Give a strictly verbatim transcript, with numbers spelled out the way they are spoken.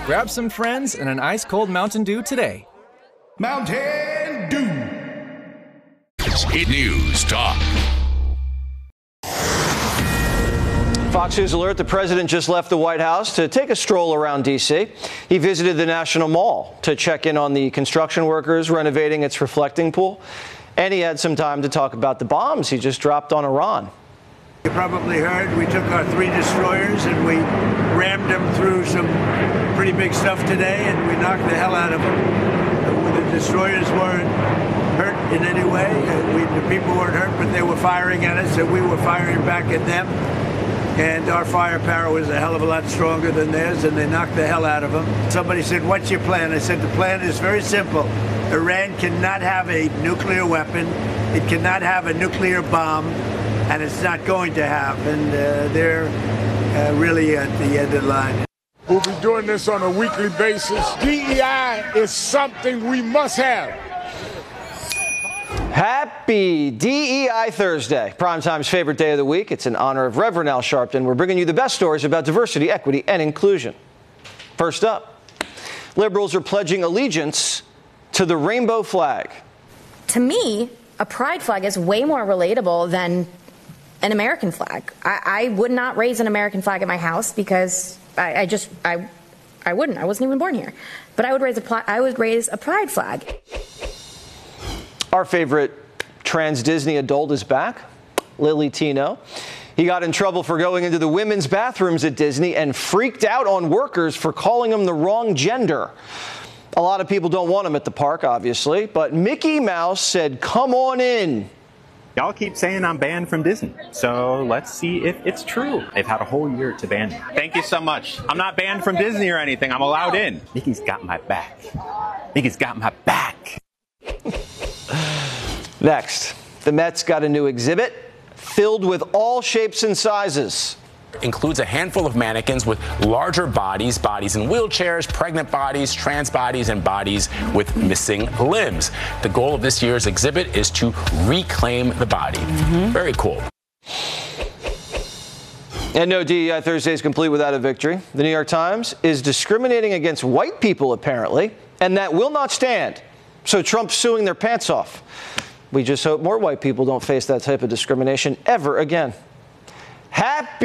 Grab some friends and an ice-cold Mountain Dew today. Mountain Dew. Hit News Talk. Fox News alert, the president just left the White House to take a stroll around D C. He visited the National Mall to check in on the construction workers renovating its reflecting pool. And he had some time to talk about the bombs he just dropped on Iran. You probably heard we took our three destroyers and we rammed them through some pretty big stuff today, and we knocked the hell out of them. The destroyers weren't hurt in any way. We, the people weren't hurt, but they were firing at us, and we were firing back at them. And our firepower was a hell of a lot stronger than theirs, and they knocked the hell out of them. Somebody said, "What's your plan?" I said, the plan is very simple. Iran cannot have a nuclear weapon. It cannot have a nuclear bomb, and it's not going to have. And uh, they're uh, really at the end of the line. We'll be doing this on a weekly basis. D E I is something we must have. Happy D E I Thursday, Primetime's favorite day of the week. It's in honor of Reverend Al Sharpton. We're bringing you the best stories about diversity, equity, and inclusion. First up, liberals are pledging allegiance to the rainbow flag. To me, a pride flag is way more relatable than an American flag. I, I would not raise an American flag at my house because I, I just, I, I wouldn't. I wasn't even born here. But I would raise a, I would raise a pride flag. Our favorite trans Disney adult is back, Lily Tino. He got in trouble for going into the women's bathrooms at Disney and freaked out on workers for calling him the wrong gender. A lot of people don't want him at the park, obviously, but Mickey Mouse said, "Come on in." Y'all keep saying I'm banned from Disney, so let's see if it's true. They've had a whole year to ban me. Thank you so much. I'm not banned from Disney or anything. I'm allowed in. Mickey's got my back. Mickey's got my back. Next, the Mets got a new exhibit filled with all shapes and sizes. Includes a handful of mannequins with larger bodies, bodies in wheelchairs, pregnant bodies, trans bodies, and bodies with missing limbs. The goal of this year's exhibit is to reclaim the body. Mm-hmm. Very cool. And no D E I Thursday is complete without a victory. The New York Times is discriminating against white people, apparently, and that will not stand. So Trump's suing their pants off. We just hope more white people don't face that type of discrimination ever again. Happy